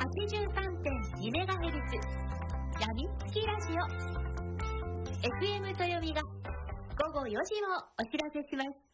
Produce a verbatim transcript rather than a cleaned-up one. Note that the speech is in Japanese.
ちじゅうさんてんにメガヘルツ やみつきラジオ エフエム 豊美が午後よじをお知らせします。